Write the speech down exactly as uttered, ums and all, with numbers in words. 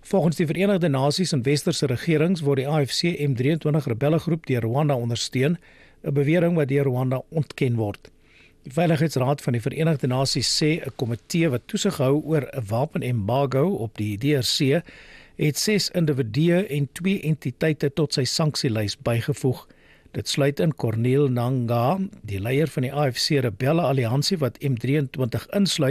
Volgens die Verenigde Nasies en westerse regerings word die A F C M drieëntwintig rebellegroep deur Rwanda ondersteun, 'n bewering wat deur Rwanda ontken word. Die Veiligheidsraad van die Verenigde Nasies sê 'n komitee wat toesig hou oor 'n wapenembargo op die D R C het ses individue en twee entiteite tot sy sanksielys bygevoeg. Dit sluit in Corneille Nangaa, die leier van die A F C Rebelle Alliansie wat M drieëntwintig insluit,